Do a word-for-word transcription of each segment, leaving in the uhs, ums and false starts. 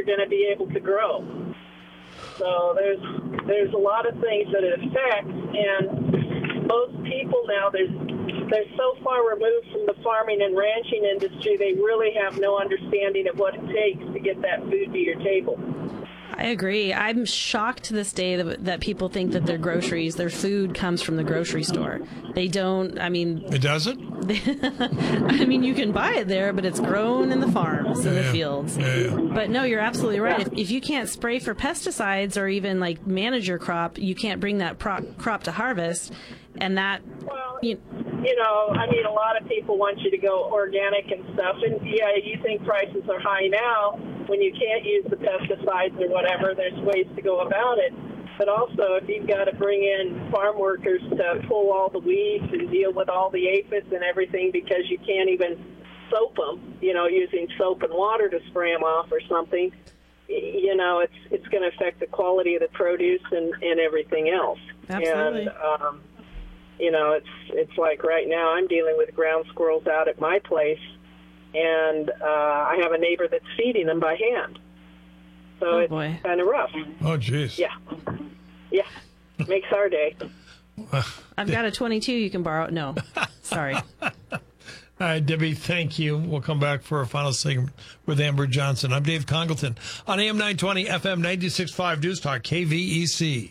going to be able to grow. So there's there's a lot of things that it affects, and most people now, there's they're so far removed from the farming and ranching industry, they really have no understanding of what it takes to get that food to your table. I agree. I'm shocked to this day that, that people think that their groceries, their food comes from the grocery store. They don't, I mean... It doesn't? I mean, you can buy it there, but it's grown in the farms, in yeah. the fields. Yeah. But no, you're absolutely right. If, if you can't spray for pesticides or even, like, manage your crop, you can't bring that pro- crop to harvest. And that... Well, you, you know, I mean, a lot of people want you to go organic and stuff. And, yeah, you think prices are high now. When you can't use the pesticides or whatever, there's ways to go about it. But also, if you've got to bring in farm workers to pull all the weeds and deal with all the aphids and everything because you can't even soap them, you know, using soap and water to spray them off or something, you know, it's it's going to affect the quality of the produce and, and everything else. Absolutely. And, um, you know, it's it's like right now I'm dealing with ground squirrels out at my place, and uh, I have a neighbor that's feeding them by hand. So oh, it's boy. kind of rough. Oh, jeez. Yeah. Yeah. Makes our day. I've got a twenty-two you can borrow. No. Sorry. All right, Debbie, thank you. We'll come back for our final segment with Amber Johnson. I'm Dave Congleton on A M nine twenty, F M ninety-six point five News Talk, K V E C.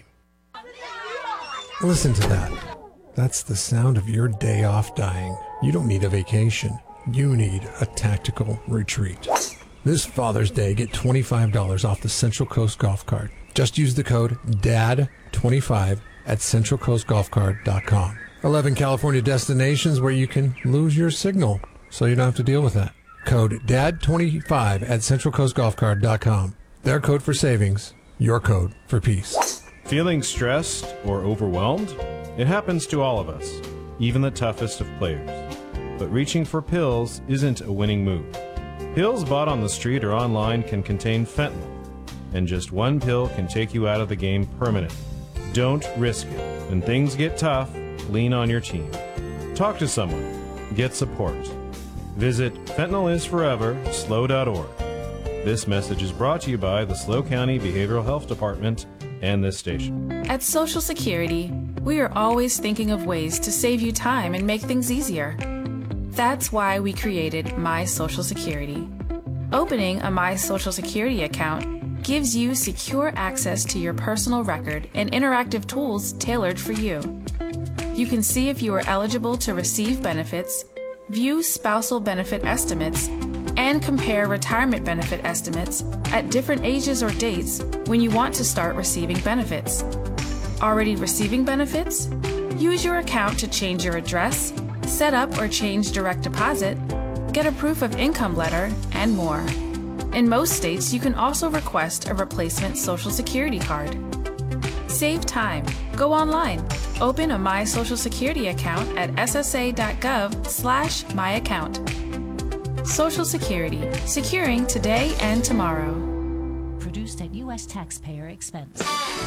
Listen to that. That's the sound of your day off dying. You don't need a vacation. You need a tactical retreat. This Father's Day, get twenty-five dollars off the Central Coast Golf Cart. Just use the code D A D twenty-five at central coast golf cart dot com. eleven California destinations where you can lose your signal, so you don't have to deal with that. Code D A D twenty-five at central coast golf cart dot com. Their code for savings, your code for peace. Feeling stressed or overwhelmed? It happens to all of us, even the toughest of players. But reaching for pills isn't a winning move. Pills bought on the street or online can contain fentanyl, and just one pill can take you out of the game permanently. Don't risk it. When things get tough, lean on your team. Talk to someone. Get support. Visit fentanyl is forever slow dot org. This message is brought to you by the SLO County Behavioral Health Department and this station. At Social Security, we are always thinking of ways to save you time and make things easier. That's why we created My Social Security. Opening a My Social Security account gives you secure access to your personal record and interactive tools tailored for you. You can see if you are eligible to receive benefits, view spousal benefit estimates, and compare retirement benefit estimates at different ages or dates when you want to start receiving benefits. Already receiving benefits? Use your account to change your address, set up or change direct deposit, get a proof of income letter, and more. In most states, you can also request a replacement Social Security card. Save time. Go online. Open a My Social Security account at s s a dot gov slash my account. Social Security, securing today and tomorrow. Produced at U S taxpayer expense.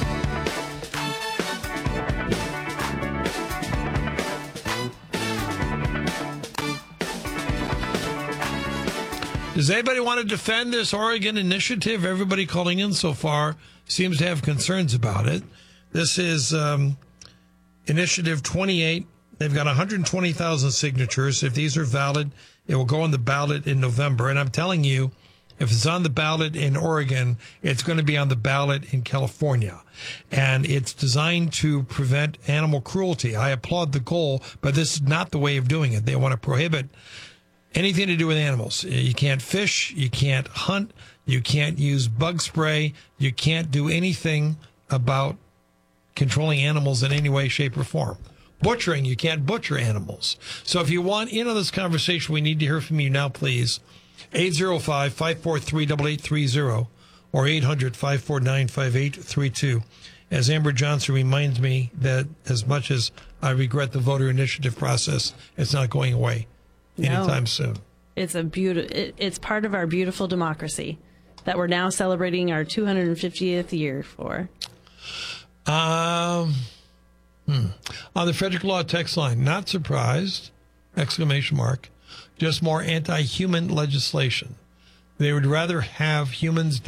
Does anybody want to defend this Oregon initiative? Everybody calling in so far seems to have concerns about it. This is um, Initiative twenty-eight. They've got one hundred twenty thousand signatures. If these are valid, it will go on the ballot in November. And I'm telling you, if it's on the ballot in Oregon, it's going to be on the ballot in California. And it's designed to prevent animal cruelty. I applaud the goal, but this is not the way of doing it. They want to prohibit anything to do with animals. You can't fish, you can't hunt, you can't use bug spray, you can't do anything about controlling animals in any way, shape, or form. Butchering, you can't butcher animals. So if you want in on this conversation, we need to hear from you now, please. eight oh five, five four three, eight eight three oh or eight hundred, five four nine, five eight three two. As Amber Johnson reminds me that as much as I regret the voter initiative process, it's not going away anytime no. soon. It's a beautiful. It, it's part of our beautiful democracy that we're now celebrating our two hundred fiftieth year for. Um, hmm. On the Frederick Law text line, not surprised! Exclamation mark. Just more anti-human legislation. They would rather have humans